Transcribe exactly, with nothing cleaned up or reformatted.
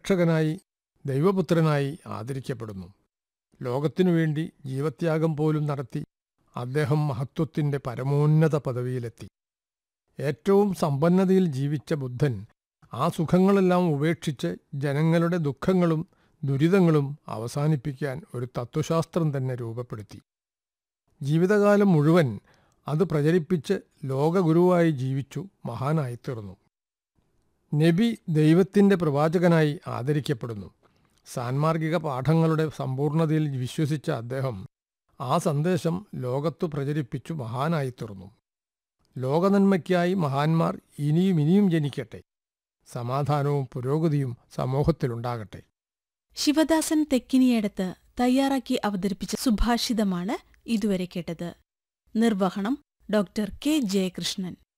സംരക്ഷകനായി, ദൈവപുത്രനായി ആദരിക്കപ്പെടുന്നു. ലോകത്തിനുവേണ്ടി ജീവത്യാഗം പോലും നടത്തി അദ്ദേഹം മഹത്വത്തിൻ്റെ പരമോന്നത പദവിയിലെത്തി. ഏറ്റവും സമ്പന്നതയിൽ ജീവിച്ച ബുദ്ധൻ ആ സുഖങ്ങളെല്ലാം ഉപേക്ഷിച്ച് ജനങ്ങളുടെ ദുഃഖങ്ങളും ദുരിതങ്ങളും അവസാനിപ്പിക്കാൻ ഒരു തത്വശാസ്ത്രം തന്നെ രൂപപ്പെടുത്തി. ജീവിതകാലം മുഴുവൻ അത് പ്രചരിപ്പിച്ച് ലോകഗുരുവായി ജീവിച്ചു മഹാനായിത്തീർന്നു. നബി ദൈവത്തിൻ്റെ പ്രവാചകനായി ആദരിക്കപ്പെടുന്നു. സാൻമാർഗിക പാഠങ്ങളുടെ സമ്പൂർണതയിൽ വിശ്വസിച്ച അദ്ദേഹം ആ സന്ദേശം ലോകത്തു പ്രചരിപ്പിച്ചു മഹാനായിത്തീർന്നു. ലോകനന്മയ്ക്കായി മഹാന്മാർ ഇനിയും ഇനിയും ജനിക്കട്ടെ. സമാധാനവും പുരോഗതിയും സമൂഹത്തിലുണ്ടാകട്ടെ. ശിവദാസൻ തെക്കിനിയടത്ത് തയ്യാറാക്കി അവതരിപ്പിച്ച സുഭാഷിതമാണ് ഇതുവരെ കേട്ടത്. നിർവഹണം ഡോക്ടർ കെ ജയകൃഷ്ണൻ.